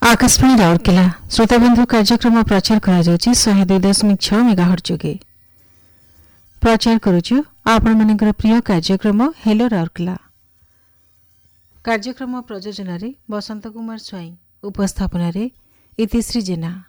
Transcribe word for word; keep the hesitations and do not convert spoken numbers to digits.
आकाशवाणी राउरकेला श्रोताबंधु कार्यक्रम प्रचार करा जाउची शहे दुई दशमिक छ मेगाहर्ट्ज जोगे प्रचार करुछु आपण मानकर प्रिय कार्यक्रम हेलो राउरकेला। कार्यक्रम प्रयोजन रे बसंत कुमार स्वाई, उपस्थापन रे इतिश्री जेना।